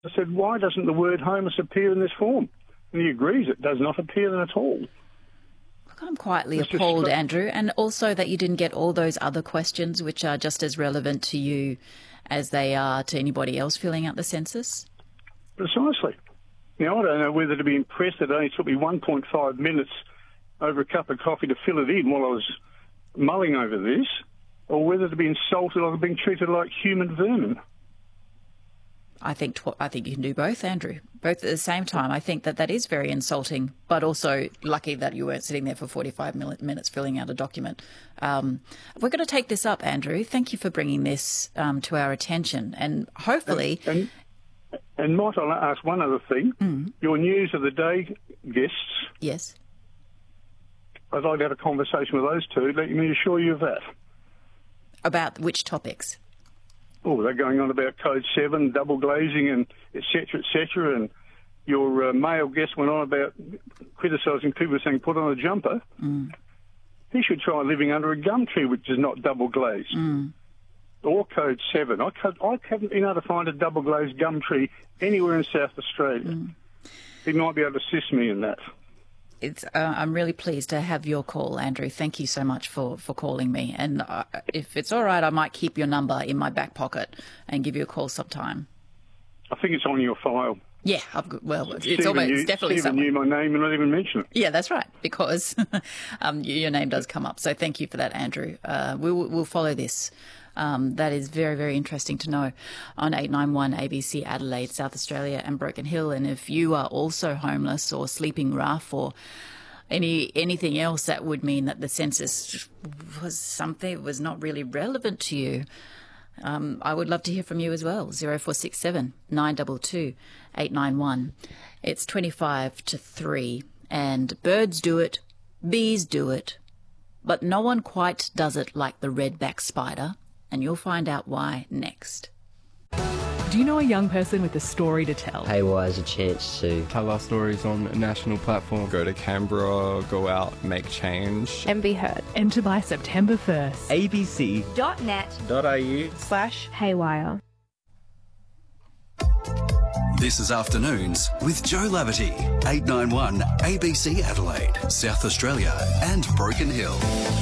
I said, why doesn't the word homeless appear in this form? And he agrees it does not appear at all. Look, I'm quietly appalled, Andrew, and also that you didn't get all those other questions which are just as relevant to you as they are to anybody else filling out the census. Precisely. Now, I don't know whether to be impressed that it only took me 1.5 minutes over a cup of coffee to fill it in while I was mulling over this, or whether to be insulted or being treated like human vermin. I think you can do both, Andrew, both at the same time. I think that is very insulting, but also lucky that you weren't sitting there for 45 minutes filling out a document. We're going to take this up, Andrew. Thank you for bringing this to our attention, and hopefully... And might I ask one other thing? Your News of the Day guests. Yes. I'd like to have a conversation with those two. Let me assure you of that. About which topics? Oh, they're going on about Code 7, double glazing, and et cetera, and your male guest went on about criticising people saying put on a jumper. He should try living under a gum tree which is not double glazed. Or Code 7. I haven't been able to find a double glazed gum tree anywhere in South Australia. He might be able to assist me in that. I'm really pleased to have your call, Andrew. Thank you so much for calling me. And if it's all right, I might keep your number in my back pocket and give you a call sometime. I think it's on your file. Yeah, it's definitely Stephen knew my name and not even mention it. Yeah, that's right, because your name does come up. So thank you for that, Andrew. We'll follow this. That is very, very interesting to know on 891 ABC Adelaide, South Australia and Broken Hill. And if you are also homeless or sleeping rough or anything else that would mean that the census was something that was not really relevant to you, I would love to hear from you as well. 0467 922 891. It's 25 to 3 and birds do it, bees do it, but no one quite does it like the redback spider. And you'll find out why next. Do you know a young person with a story to tell? Haywire is a chance to tell our stories on a national platform. Go to Canberra, go out, make change. And be heard. Enter by September 1st. abc.net.au/haywire. This is Afternoons with Joe Laverty, 891 ABC Adelaide, South Australia and Broken Hill.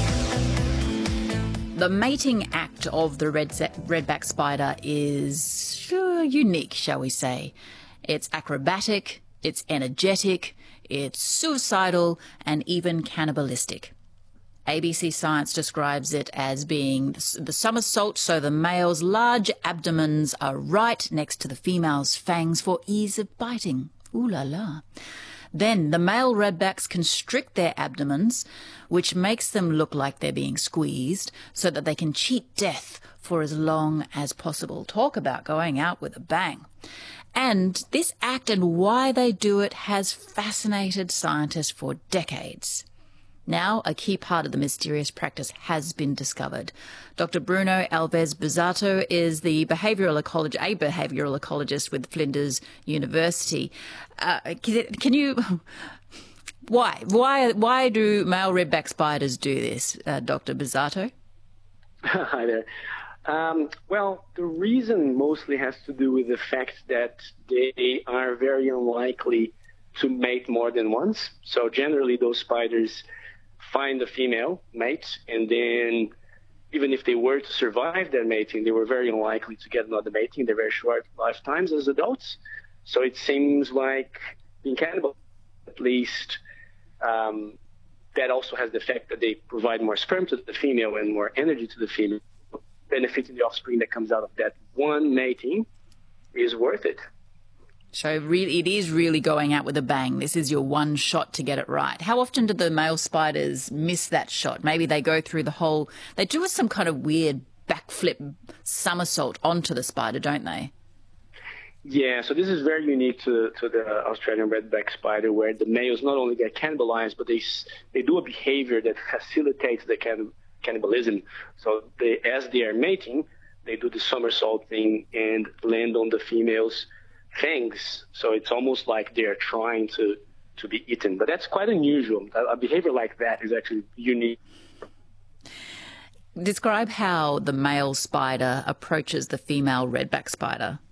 The mating act of the redback spider is unique, shall we say. It's acrobatic, it's energetic, it's suicidal, and even cannibalistic. ABC Science describes it as being the somersault, so the male's large abdomens are right next to the female's fangs for ease of biting. Ooh la la. Then the male redbacks constrict their abdomens, which makes them look like they're being squeezed so that they can cheat death for as long as possible. Talk about going out with a bang. And this act and why they do it has fascinated scientists for decades. Now, a key part of the mysterious practice has been discovered. Dr. Bruno Alves Busato is a behavioural ecologist with Flinders University. Can you... Why do male redback spiders do this, Dr. Busato? Hi there. Well, the reason mostly has to do with the fact that they are very unlikely to mate more than once. So generally those spiders find a female mate, and then even if they were to survive their mating, they were very unlikely to get another mating. They're very short lifetimes as adults. So it seems like being cannibal, at least, that also has the effect that they provide more sperm to the female and more energy to the female, benefiting the offspring that comes out of that one mating is worth it. So really, it is really going out with a bang. This is your one shot to get it right. How often do the male spiders miss that shot? Maybe they go through the whole... They do some kind of weird backflip somersault onto the spider, don't they? Yeah, so this is very unique to the Australian redback spider, where the males not only get cannibalized, but they do a behavior that facilitates the cannibalism. So as they are mating, they do the somersault thing and land on the female's fangs. So it's almost like they're trying to be eaten. But that's quite unusual. A behavior like that is actually unique. Describe how the male spider approaches the female redback spider.